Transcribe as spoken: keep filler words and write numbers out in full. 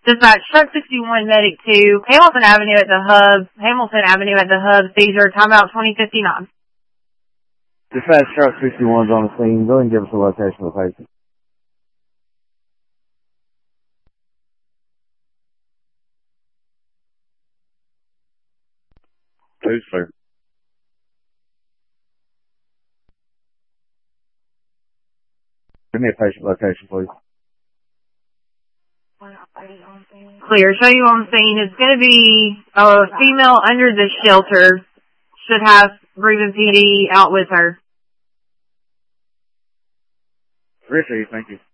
Dispatch, Truck sixty-one, Medic two, Hamilton Avenue at the hub, Hamilton Avenue at the hub, Caesar, timeout twenty fifty-nine. Dispatch, Truck sixty-one's on the scene. Go ahead and give us the location of the patient. Who's sir? Give me a patient location, please. Clear. Show you on scene. It's going to be a female under the shelter. Should have Breathing P D out with her. Appreciate you. Thank you.